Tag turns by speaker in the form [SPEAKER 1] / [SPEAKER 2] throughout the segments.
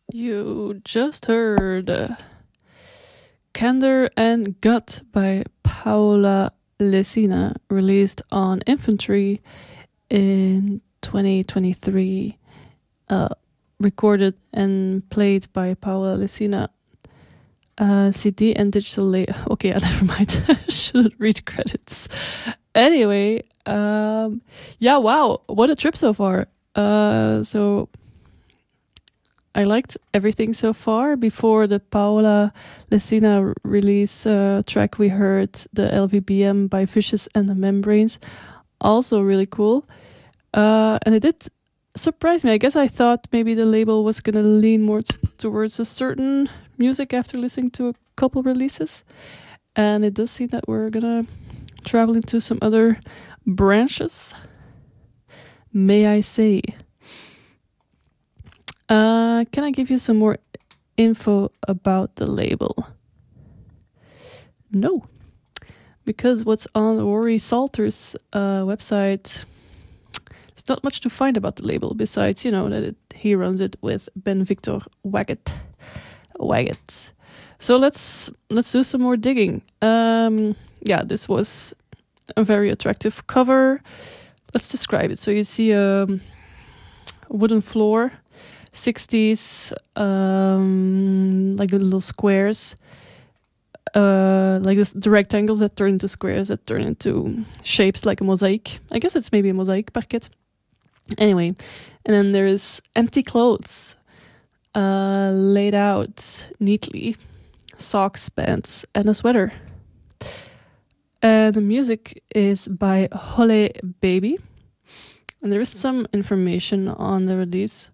[SPEAKER 1] You just heard Candor and Gut by Paola Lesina, released on Infantry in 2023, recorded and played by Paola Lesina. CD and digital okay, never mind. I shouldn't read credits. Anyway, yeah, wow, what a trip so far. So I liked everything so far. Before the Paola Lesina release track, we heard the LVBM by Vicious and the Membranes. Also really cool. And it did surprise me. I guess I thought maybe the label was going to lean more towards a certain music after listening to a couple releases. And it does seem that we're going to travel into some other branches, may I say. Can I give you some more info about the label? No, because what's on Rory Salter's website, there's not much to find about the label besides, that he runs it with Ben Victor Waggett. So let's do some more digging. Yeah, this was a very attractive cover. Let's describe it. So you see a wooden floor, 60s, like little squares, like the rectangles that turn into squares, that turn into shapes like a mosaic. I guess it's maybe a mosaic parquet. Anyway, and then there's empty clothes laid out neatly, socks, pants, and a sweater. The music is by Hole Baby, and there is some information on the release.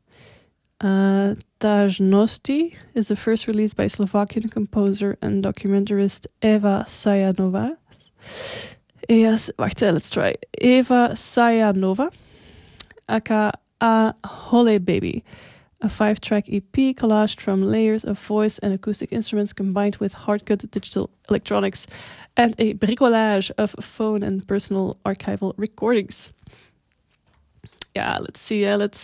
[SPEAKER 1] Tajnosti is the first release by Slovakian composer and documentarist Eva Sajanova. Yes, let's try. Eva Sajanova, aka Hole Baby, a 5-track EP collaged from layers of voice and acoustic instruments combined with hard-cut digital electronics and a bricolage of phone and personal archival recordings. Yeah, let's see. Let's